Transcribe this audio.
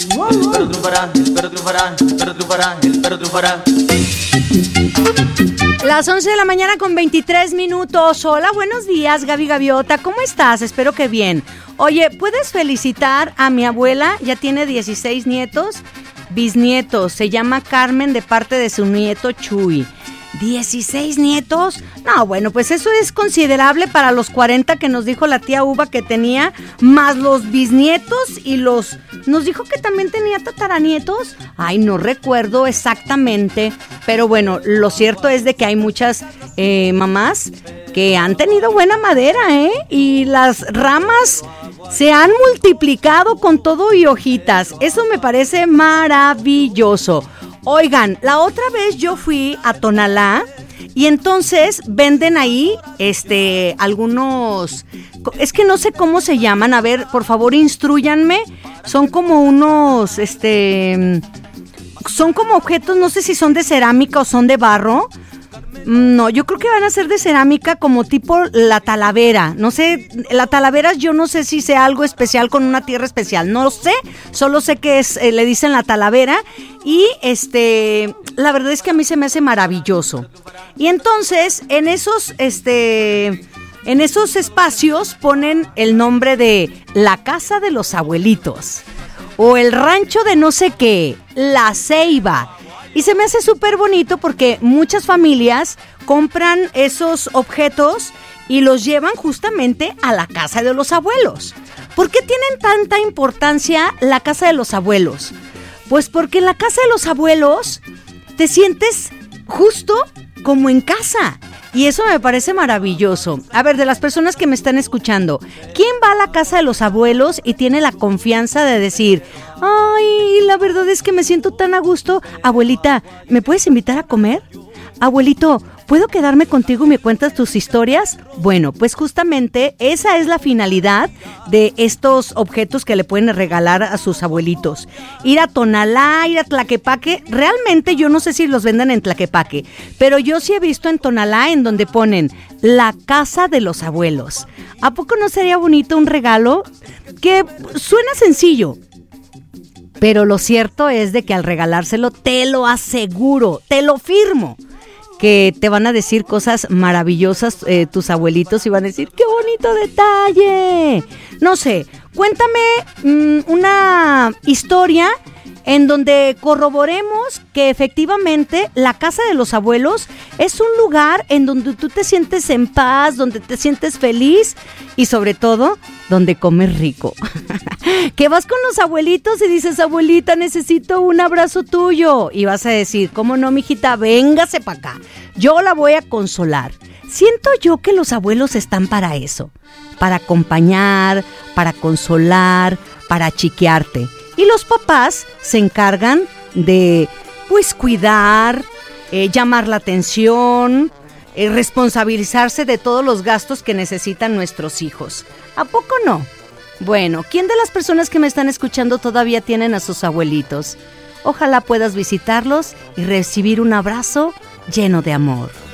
El perro triunfará, el perro triunfará, el perro triunfará, el perro triunfará. Las 11 de la mañana con 23 minutos. Hola, buenos días, Gaby Gaviota. ¿Cómo estás? Espero que bien. Oye, ¿puedes felicitar a mi abuela? Ya tiene 16 nietos, bisnietos. Se llama Carmen de parte de su nieto Chuy. ¿16 nietos? No, bueno, pues eso es considerable para los 40 que nos dijo la tía Uva que tenía, más los bisnietos y los... ¿Nos dijo que también tenía tataranietos? Ay, no recuerdo exactamente, pero bueno, lo cierto es de que hay muchas mamás que han tenido buena madera, y las ramas se han multiplicado con todo y hojitas. Eso me parece maravilloso. Oigan, la otra vez yo fui a Tonalá y entonces venden ahí algunos, es que no sé cómo se llaman, a ver, por favor instrúyanme, son como unos, son como objetos, no sé si son de cerámica o son de barro. No, yo creo que van a ser de cerámica como tipo la talavera. No sé, la talavera yo no sé si sea algo especial con una tierra especial. No lo sé, solo sé que es, le dicen la talavera. Y la verdad es que a mí se me hace maravilloso. Y entonces, en esos espacios ponen el nombre de la casa de los abuelitos. O el rancho de no sé qué, la Ceiba. Y se me hace súper bonito porque muchas familias compran esos objetos y los llevan justamente a la casa de los abuelos. ¿Por qué tienen tanta importancia la casa de los abuelos? Pues porque en la casa de los abuelos te sientes justo como en casa. Y eso me parece maravilloso. A ver, de las personas que me están escuchando, ¿quién va a la casa de los abuelos y tiene la confianza de decir, ay, la verdad es que me siento tan a gusto? Abuelita, ¿me puedes invitar a comer? Abuelito, ¿puedo quedarme contigo y me cuentas tus historias? Bueno, pues justamente esa es la finalidad de estos objetos que le pueden regalar a sus abuelitos. Ir a Tonalá, ir a Tlaquepaque, realmente yo no sé si los venden en Tlaquepaque, pero yo sí he visto en Tonalá en donde ponen la casa de los abuelos. ¿A poco no sería bonito un regalo? Que suena sencillo, pero lo cierto es de que al regalárselo te lo aseguro, te lo firmo, que te van a decir cosas maravillosas tus abuelitos y van a decir, ¡qué bonito detalle! No sé, cuéntame una historia en donde corroboremos que efectivamente la casa de los abuelos es un lugar en donde tú te sientes en paz, donde te sientes feliz y sobre todo, donde comes rico. Que vas con los abuelitos y dices, abuelita, necesito un abrazo tuyo. Y vas a decir, ¿cómo no, mijita? Véngase para acá. Yo la voy a consolar. Siento yo que los abuelos están para eso, para acompañar, para consolar, para chiquearte. Y los papás se encargan de, pues, cuidar, llamar la atención, responsabilizarse de todos los gastos que necesitan nuestros hijos. ¿A poco no? Bueno, ¿quién de las personas que me están escuchando todavía tienen a sus abuelitos? Ojalá puedas visitarlos y recibir un abrazo lleno de amor.